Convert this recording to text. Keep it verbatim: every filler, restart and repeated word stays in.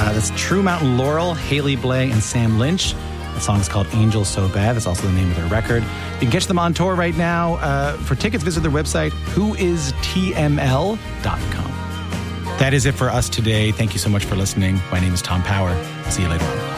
Uh, that's True Mountain Laurel, Haley Blay, and Sam Lynch. The song is called Angel So Bad. That's also the name of their record. You can catch them on tour right now. Uh, for tickets, visit their website, who is T M L dot com. That is it for us today. Thank you so much for listening. My name is Tom Power. See you later on.